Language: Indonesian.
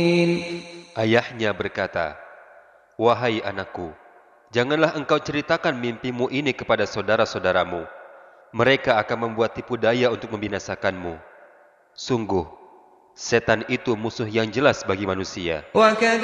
Ayahnya berkata, "Wahai anakku, janganlah engkau ceritakan mimpimu ini kepada saudara-saudaramu. Mereka akan membuat tipu daya untuk membinasakanmu. Sungguh, setan itu musuh yang jelas bagi manusia."